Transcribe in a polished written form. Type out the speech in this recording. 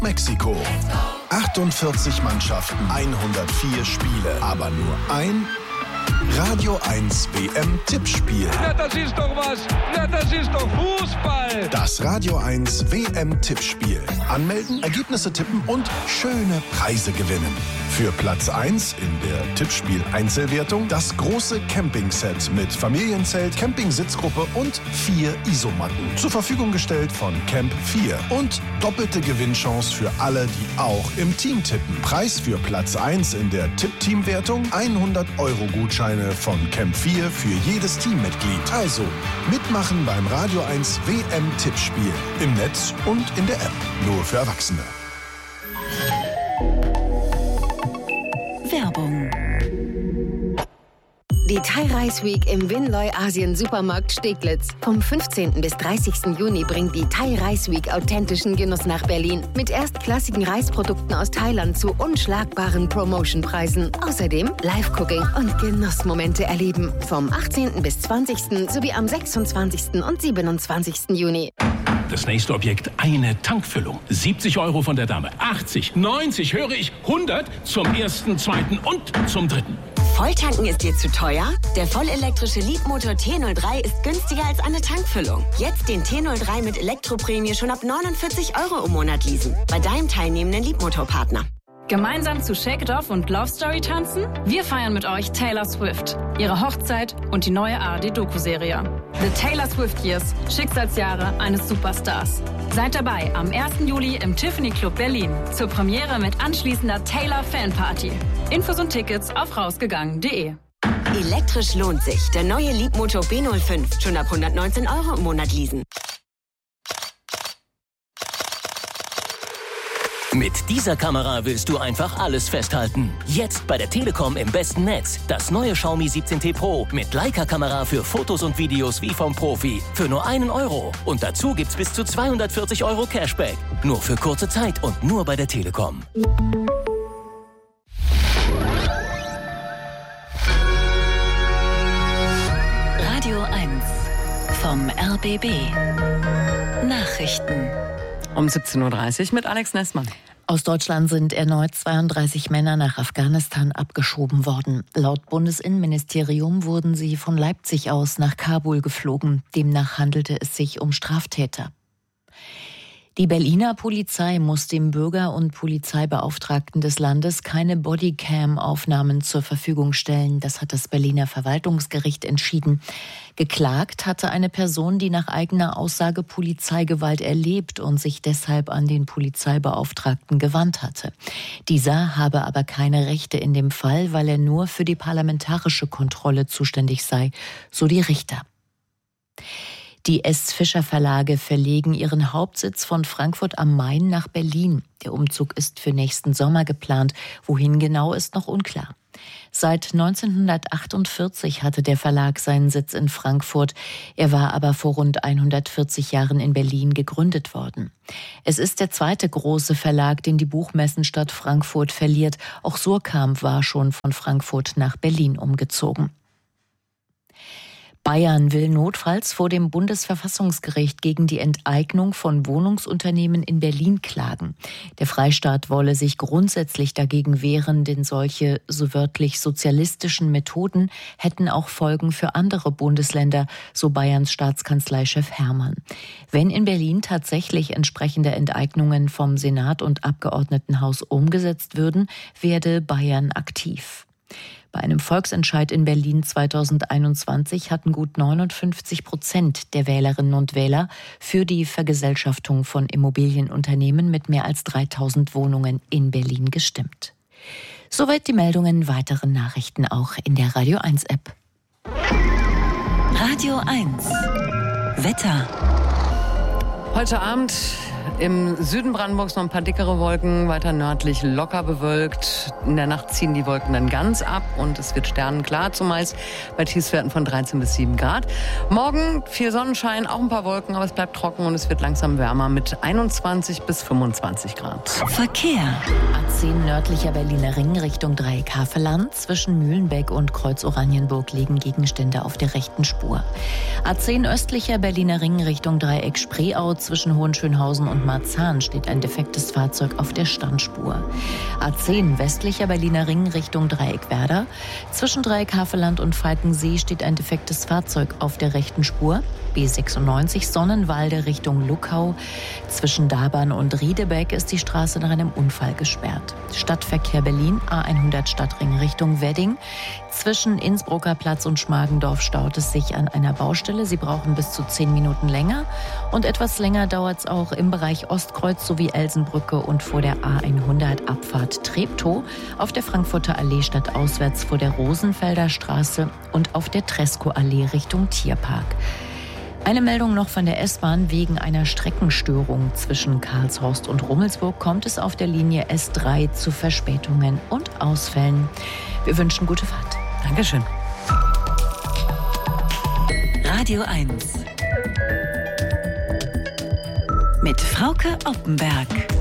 Mexiko. 48 Mannschaften, 104 Spiele, aber nur ein Radio 1 WM-Tippspiel. Ja, das ist doch was. Ja, das ist doch Fußball. Das Radio 1 WM-Tippspiel. Anmelden, Ergebnisse tippen und schöne Preise gewinnen. Für Platz 1 in der Tippspiel-Einzelwertung das große Campingset mit Familienzelt, Campingsitzgruppe und 4 Isomatten. Zur Verfügung gestellt von Camp 4. Und doppelte Gewinnchance für alle, die auch im Team tippen. Preis für Platz 1 in der Tipp-Team-Wertung: 100-Euro-Gutscheine von Camp 4 für jedes Teammitglied. Also mitmachen beim Radio 1 WM-Tippspiel. Im Netz und in der App. Nur für Erwachsene. Werbung. Die Thai Rice Week im Winloy Asien Supermarkt Steglitz. Vom 15. bis 30. Juni bringt die Thai Rice Week authentischen Genuss nach Berlin. Mit erstklassigen Reisprodukten aus Thailand zu unschlagbaren Promotionpreisen. Außerdem Live-Cooking und Genussmomente erleben. Vom 18. bis 20. sowie am 26. und 27. Juni. Das nächste Objekt, eine Tankfüllung. 70 Euro von der Dame. 80, 90, höre ich, 100 zum ersten, zweiten und zum dritten. Volltanken ist dir zu teuer? Der vollelektrische Leapmotor T03 ist günstiger als eine Tankfüllung. Jetzt den T03 mit Elektroprämie schon ab 49 Euro im Monat leasen. Bei deinem teilnehmenden Leapmotor-Partner. Gemeinsam zu Shake It Off und Love Story tanzen? Wir feiern mit euch Taylor Swift, ihre Hochzeit und die neue ARD-Doku-Serie. The Taylor Swift Years, Schicksalsjahre eines Superstars. Seid dabei am 1. Juli im Tiffany Club Berlin zur Premiere mit anschließender Taylor Fanparty. Infos und Tickets auf rausgegangen.de. Elektrisch lohnt sich. Der neue Leapmotor B05 schon ab 119 Euro im Monat leasen. Mit dieser Kamera willst du einfach alles festhalten. Jetzt bei der Telekom im besten Netz. Das neue Xiaomi 17T Pro mit Leica-Kamera für Fotos und Videos wie vom Profi. Für nur 1 Euro. Und dazu gibt's bis zu 240 Euro Cashback. Nur für kurze Zeit und nur bei der Telekom. Radio 1 vom RBB. Nachrichten. Um 17.30 Uhr mit Alex Nessmann. Aus Deutschland sind erneut 32 Männer nach Afghanistan abgeschoben worden. Laut Bundesinnenministerium wurden sie von Leipzig aus nach Kabul geflogen. Demnach handelte es sich um Straftäter. Die Berliner Polizei muss dem Bürger- und Polizeibeauftragten des Landes keine Bodycam-Aufnahmen zur Verfügung stellen. Das hat das Berliner Verwaltungsgericht entschieden. Geklagt hatte eine Person, die nach eigener Aussage Polizeigewalt erlebt und sich deshalb an den Polizeibeauftragten gewandt hatte. Dieser habe aber keine Rechte in dem Fall, weil er nur für die parlamentarische Kontrolle zuständig sei, so die Richter. Die S. Fischer Verlage verlegen ihren Hauptsitz von Frankfurt am Main nach Berlin. Der Umzug ist für nächsten Sommer geplant. Wohin genau, ist noch unklar. Seit 1948 hatte der Verlag seinen Sitz in Frankfurt. Er war aber vor rund 140 Jahren in Berlin gegründet worden. Es ist der zweite große Verlag, den die Buchmessenstadt Frankfurt verliert. Auch Suhrkamp war schon von Frankfurt nach Berlin umgezogen. Bayern will notfalls vor dem Bundesverfassungsgericht gegen die Enteignung von Wohnungsunternehmen in Berlin klagen. Der Freistaat wolle sich grundsätzlich dagegen wehren, denn solche, so wörtlich sozialistischen Methoden hätten auch Folgen für andere Bundesländer, so Bayerns Staatskanzleichef Hermann. Wenn in Berlin tatsächlich entsprechende Enteignungen vom Senat und Abgeordnetenhaus umgesetzt würden, werde Bayern aktiv. Bei einem Volksentscheid in Berlin 2021 hatten gut 59% der Wählerinnen und Wähler für die Vergesellschaftung von Immobilienunternehmen mit mehr als 3000 Wohnungen in Berlin gestimmt. Soweit die Meldungen, weitere Nachrichten auch in der Radio 1 App. Radio 1 Wetter. Heute Abend im Süden Brandenburgs noch ein paar dickere Wolken, weiter nördlich locker bewölkt. In der Nacht ziehen die Wolken dann ganz ab und es wird sternenklar, zumeist bei Tiefstwerten von 13 bis 7 Grad. Morgen viel Sonnenschein, auch ein paar Wolken, aber es bleibt trocken und es wird langsam wärmer mit 21 bis 25 Grad. Verkehr. A10 nördlicher Berliner Ring Richtung Dreieck Havelland. Zwischen Mühlenbeck und Kreuz Oranienburg liegen Gegenstände auf der rechten Spur. A10 östlicher Berliner Ring Richtung Dreieck Spreeau zwischen Hohenschönhausen und Marzahn steht ein defektes Fahrzeug auf der Standspur. A10 westlicher Berliner Ring Richtung Dreieckwerder. Zwischen Dreieck Havelland und Falkensee steht ein defektes Fahrzeug auf der rechten Spur. B96 Sonnenwalde Richtung Luckau. Zwischen Dabern und Riedebeck ist die Straße nach einem Unfall gesperrt. Stadtverkehr Berlin, A100 Stadtring Richtung Wedding. Zwischen Innsbrucker Platz und Schmargendorf staut es sich an einer Baustelle. Sie brauchen bis zu 10 Minuten länger. Und etwas länger dauert es auch im Bereich Ostkreuz sowie Elsenbrücke und vor der A100 Abfahrt Treptow, auf der Frankfurter Allee stadtauswärts vor der Rosenfelder Straße und auf der Tresco-Allee Richtung Tierpark. Eine Meldung noch von der S-Bahn. Wegen einer Streckenstörung zwischen Karlshorst und Rummelsburg kommt es auf der Linie S3 zu Verspätungen und Ausfällen. Wir wünschen gute Fahrt. Dankeschön. Radio 1 mit Frauke Oppenberg.